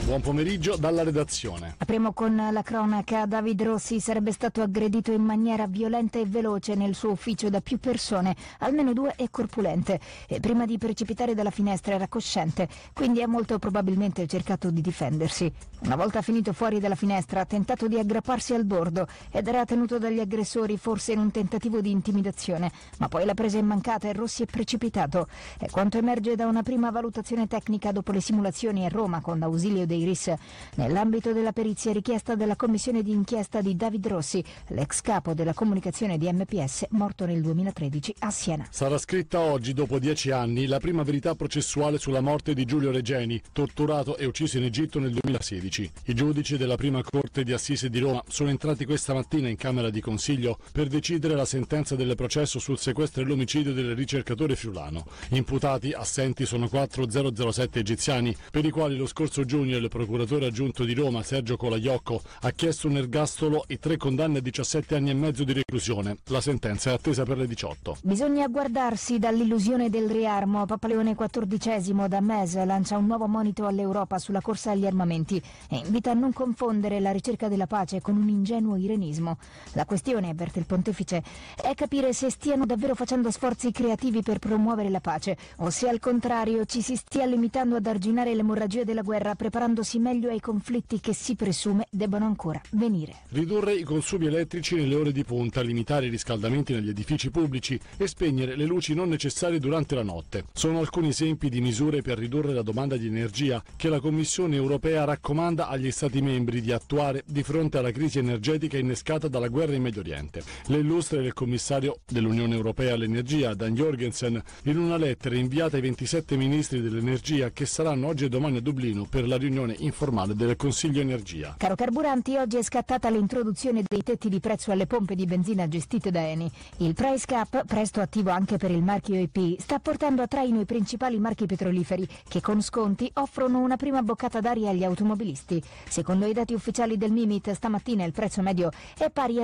Buon pomeriggio dalla redazione. Apriamo con la cronaca. David Rossi sarebbe stato aggredito in maniera violenta e veloce nel suo ufficio da più persone, almeno 2 e corpulente, e prima di precipitare dalla finestra era cosciente, quindi ha molto probabilmente cercato di difendersi. Una volta finito fuori dalla finestra ha tentato di aggrapparsi al bordo ed era tenuto dagli aggressori, forse in un tentativo di intimidazione, ma poi la presa è mancata e Rossi è precipitato. È quanto emerge da una prima valutazione tecnica dopo le simulazioni a Roma con l'ausilio dei RIS, nell'ambito della perizia richiesta dalla commissione di inchiesta di David Rossi, l'ex capo della comunicazione di MPS, morto nel 2013 a Siena. Sarà scritta oggi, dopo 10 anni, la prima verità processuale sulla morte di Giulio Regeni, torturato e ucciso in Egitto nel 2016. I giudici della prima corte di Assise di Roma sono entrati questa mattina in Camera di Consiglio per decidere la sentenza del processo sul sequestro e l'omicidio del ricercatore friulano. Imputati assenti sono 4007 egiziani, per i quali lo scorso giugno il procuratore aggiunto di Roma, Sergio Colaiocco, ha chiesto un ergastolo e 3 condanne a 17 anni e mezzo di reclusione. La sentenza è attesa per le 18. Bisogna guardarsi dall'illusione del riarmo. Papa Leone XIV da Metz lancia un nuovo monito all'Europa sulla corsa agli armamenti e invita a non confondere la ricerca della pace con un ingenuo irenismo. La questione, avverte il pontefice, è capire se stiano davvero facendo sforzi creativi per promuovere la pace o se al contrario ci si stia limitando ad arginare l'emorragia della guerra, preparandosi meglio ai conflitti che si presume debbano ancora venire. Ridurre i consumi elettrici nelle ore di punta, limitare i riscaldamenti negli edifici pubblici e spegnere le luci non necessarie durante la notte. Sono alcuni esempi di misure per ridurre la domanda di energia che la Commissione europea raccomanda agli Stati membri di attuare di fronte alla crisi energetica innescata dalla guerra in Medio Oriente. Le illustra il commissario dell'Unione Europea all'energia, Dan Jorgensen, in una lettera inviata ai 27 ministri dell'energia che saranno oggi e domani a Dublino per la riunione informale del Consiglio Energia. Caro carburanti, oggi è scattata l'introduzione dei tetti di prezzo alle pompe di benzina gestite da Eni. Il price cap, presto attivo anche per il marchio EP, sta portando a traino i principali marchi petroliferi che con sconti offrono una prima boccata d'aria agli automobilisti. Secondo i dati ufficiali del Mimit, stamattina il prezzo medio è pari a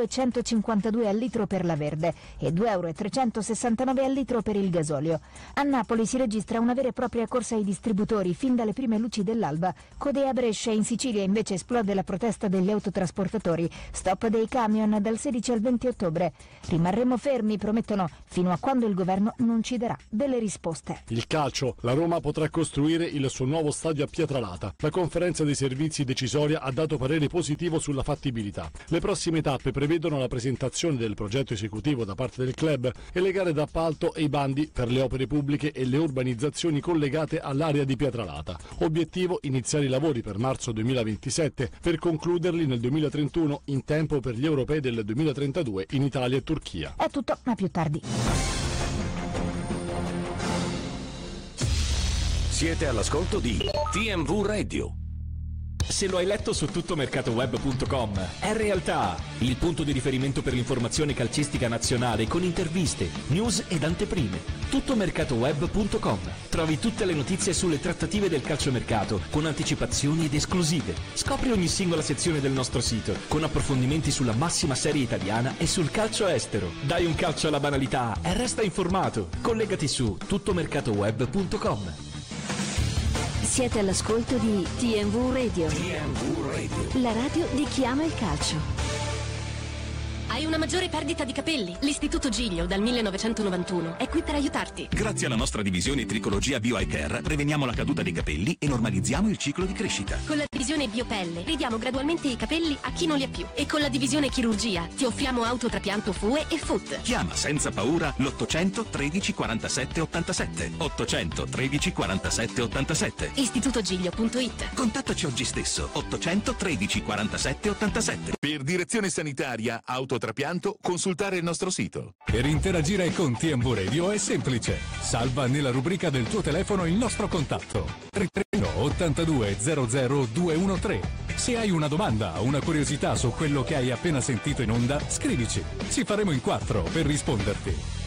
2,152 euro al litro per la verde e 2,369 euro al litro per il gasolio. A Napoli si registra una vera e propria corsa ai distributori fin dalle prime luci dell'alba. Code a Brescia e in Sicilia invece esplode la protesta degli autotrasportatori. Stop dei camion dal 16 al 20 ottobre. Rimarremo fermi, promettono, fino a quando il governo non ci darà delle risposte. Il calcio. La Roma potrà costruire il suo nuovo stadio a Pietralata. La conferenza dei servizi decisoria ha dato parere positivo sulla fattibilità. Le prossime tappe prevedono la presentazione del progetto esecutivo da parte del club e le gare d'appalto e i bandi per le opere pubbliche e le urbanizzazioni collegate all'area di Pietralata. Obiettivo: iniziare i lavori per marzo 2027 per concluderli nel 2031 in tempo per gli europei del 2032 in Italia e Turchia. È tutto, ma più tardi. Siete all'ascolto di TMV Radio. Se lo hai letto su tuttomercatoweb.com, è realtà, il punto di riferimento per l'informazione calcistica nazionale con interviste, news ed anteprime. Tuttomercatoweb.com. Trovi tutte le notizie sulle trattative del calciomercato con anticipazioni ed esclusive. Scopri ogni singola sezione del nostro sito con approfondimenti sulla massima serie italiana e sul calcio estero. Dai un calcio alla banalità e resta informato. Collegati su tuttomercatoweb.com. Siete all'ascolto di TMV Radio. TMV Radio. La radio di chi ama il calcio. Hai una maggiore perdita di capelli? L'Istituto Giglio dal 1991 è qui per aiutarti. Grazie alla nostra divisione Tricologia Bio Eye Care preveniamo la caduta dei capelli e normalizziamo il ciclo di crescita. Con la divisione Biopelle ridiamo gradualmente i capelli a chi non li ha più. E con la divisione Chirurgia ti offriamo autotrapianto FUE e FUT. Chiama senza paura l'800 13 47 87. 800 13 47 87. Istitutogiglio.it. Contattaci oggi stesso. 800 13 47 87. Per direzione sanitaria autotrapianto consultare il nostro sito. Per interagire con TMV Radio è semplice. Salva nella rubrica del tuo telefono il nostro contatto 330 82 00 213. Se hai una domanda o una curiosità su quello che hai appena sentito in onda, scrivici. Ci faremo in 4 per risponderti.